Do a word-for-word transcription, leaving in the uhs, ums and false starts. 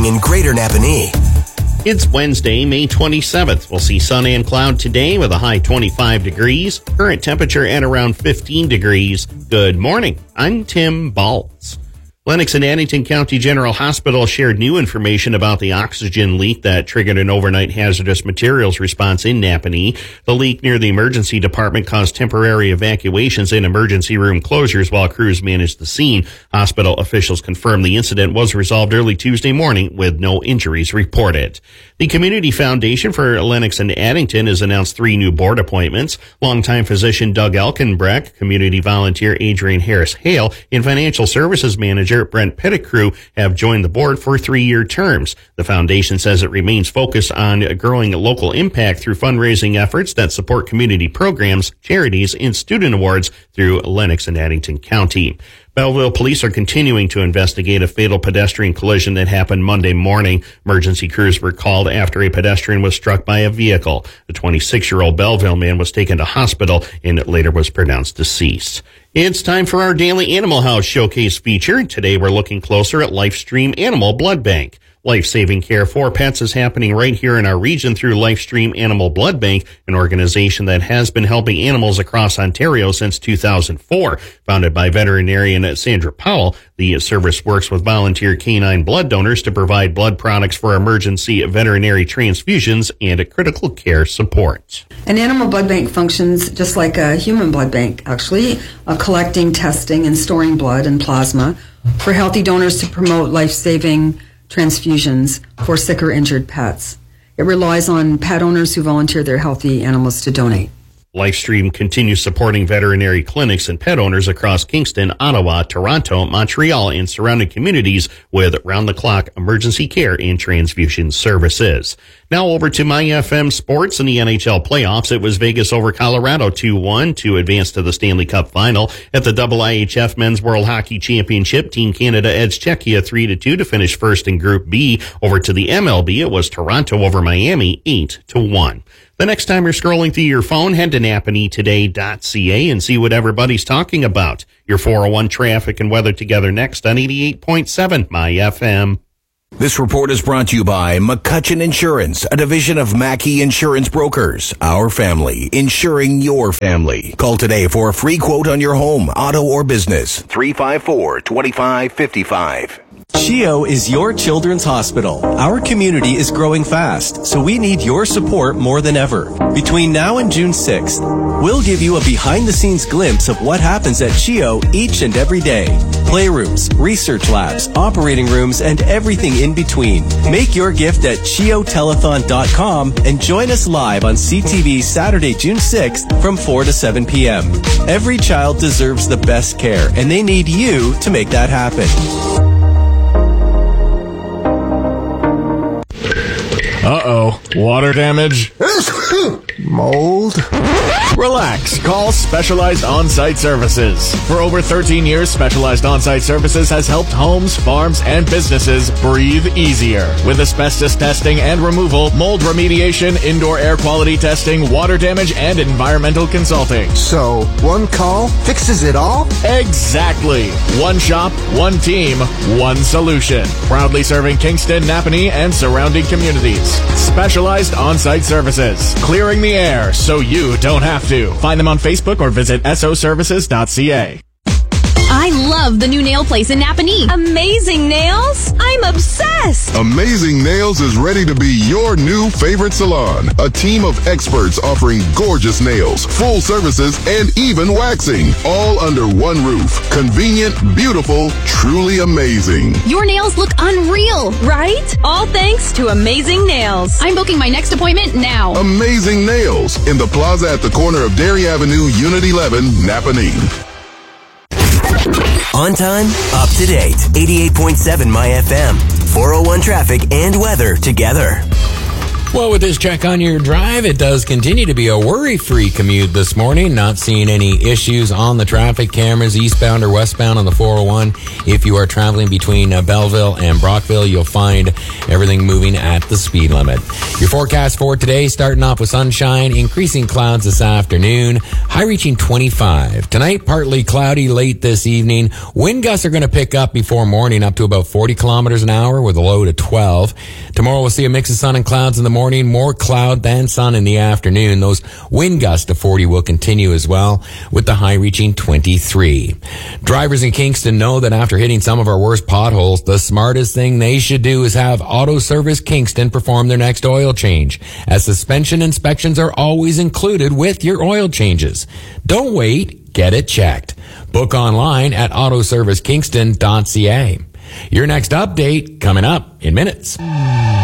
happening in Greater Napanee. It's Wednesday, May twenty-seventh. We'll see sun and cloud today with a high twenty-five degrees. Current temperature at around fifteen degrees. Good morning. I'm Tim Baltz. Lennox and Addington County General Hospital shared new information about the oxygen leak that triggered an overnight hazardous materials response in Napanee. The leak near the emergency department caused temporary evacuations and emergency room closures while crews managed the scene. Hospital officials confirmed the incident was resolved early Tuesday morning with no injuries reported. The Community Foundation for Lennox and Addington has announced three new board appointments. Longtime physician Doug Elkenbrecht, community volunteer Adrian Harris-Hale, and financial services manager Brent Pettigrew have joined the board for three-year terms. The foundation says it remains focused on growing local impact through fundraising efforts that support community programs, charities, and student awards through Lennox and Addington County. Belleville police are continuing to investigate a fatal pedestrian collision that happened Monday morning. Emergency crews were called after a pedestrian was struck by a vehicle. The twenty-six-year-old Belleville man was taken to hospital and later was pronounced deceased. It's time for our daily Animal House Showcase feature. Today we're looking closer at LifeStream Animal Blood Bank. Life-saving care for pets is happening right here in our region through LifeStream Animal Blood Bank, an organization that has been helping animals across Ontario since two thousand four. Founded by veterinarian Sandra Powell, the service works with volunteer canine blood donors to provide blood products for emergency veterinary transfusions and critical care support. An animal blood bank functions just like a human blood bank, actually, uh, collecting, testing, and storing blood and plasma for healthy donors to promote life-saving transfusions for sick or injured pets. It relies on pet owners who volunteer their healthy animals to donate. LifeStream continues supporting veterinary clinics and pet owners across Kingston, Ottawa, Toronto, Montreal, and surrounding communities with round-the-clock emergency care and transfusion services. Now over to My F M Sports and the N H L playoffs. It was Vegas over Colorado two one to advance to the Stanley Cup final. At the I I H F Men's World Hockey Championship, Team Canada edged Czechia three to two to finish first in Group B. Over to the M L B, it was Toronto over Miami eight to one. The next time you're scrolling through your phone, head to Napanee Today dot C A and see what everybody's talking about. Your four oh one traffic and weather together next on eighty-eight point seven My F M. This report is brought to you by McCutcheon Insurance, a division of Mackey Insurance Brokers. Our family, insuring your family. Call today for a free quote on your home, auto, or business. three five four, two five five five. CHEO is your children's hospital. Our community is growing fast, so we need your support more than ever. Between now and June sixth, we'll give you a behind-the-scenes glimpse of what happens at CHEO each and every day. Playrooms, research labs, operating rooms, and everything in between. Make your gift at cheo telethon dot com and join us live on C T V Saturday, June sixth from four to seven p.m. Every child deserves the best care, and they need you to make that happen. Uh-oh. Water damage? Mold? Relax. Call Specialized On-Site Services. For over thirteen years, Specialized On-Site Services has helped homes, farms, and businesses breathe easier. With asbestos testing and removal, mold remediation, indoor air quality testing, water damage, and environmental consulting. So, one call fixes it all? Exactly. One shop, one team, one solution. Proudly serving Kingston, Napanee, and surrounding communities. Specialized On-Site Services. Clearing the air so you don't have to. Find them on Facebook or visit S O services dot C A. I love the new nail place in Napanee. Amazing Nails? I'm obsessed. Amazing Nails is ready to be your new favorite salon. A team of experts offering gorgeous nails, full services, and even waxing. All under one roof. Convenient, beautiful, truly amazing. Your nails look unreal, right? All thanks to Amazing Nails. I'm booking my next appointment now. Amazing Nails in the plaza at the corner of Dairy Avenue, Unit eleven, Napanee. On time, up to date. eighty-eight point seven My F M. four oh one traffic and weather together. Well, with this check on your drive, it does continue to be a worry-free commute this morning. Not seeing any issues on the traffic cameras, eastbound or westbound on the four oh one. If you are traveling between uh, Belleville and Brockville, you'll find everything moving at the speed limit. Your forecast for today, starting off with sunshine, increasing clouds this afternoon, high reaching twenty-five. Tonight, partly cloudy late this evening. Wind gusts are going to pick up before morning, up to about forty kilometers an hour with a low to twelve. Tomorrow, we'll see a mix of sun and clouds in the morning. More cloud than sun in the afternoon. Those wind gusts to forty will continue as well, with the high reaching twenty-three. Drivers in Kingston know that after hitting some of our worst potholes, the smartest thing they should do is have Auto Service Kingston perform their next oil change, as suspension inspections are always included with your oil changes. Don't wait. Get it checked. Book online at auto service kingston dot c a. Your next update coming up in minutes.